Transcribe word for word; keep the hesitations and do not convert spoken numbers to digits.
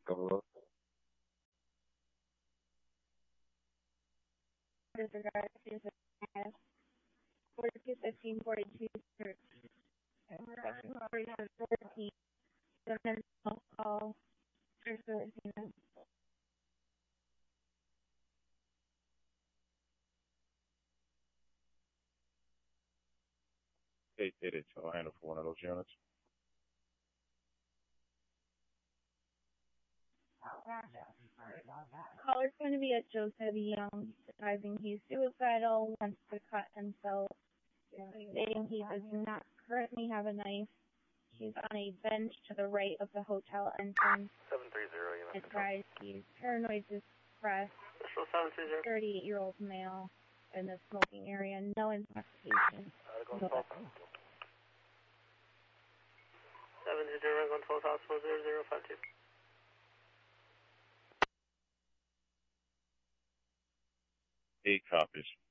Discover. Disregard forty-two fifteen forty-two forty-seven fourteen. The mental call. eight eight eight. I'll handle for one of those units. Caller's going to be at Joseph Young, advising he's suicidal, wants to cut himself, stating he does not currently have a knife. He's on a bench to the right of the hotel entrance. seven three zero, unit Advised he's paranoid, distressed, thirty-eight-year-old male in the smoking area, no intoxication. Uh, no. seven two zero, going twelve hospital zero zero five two. Eight copies.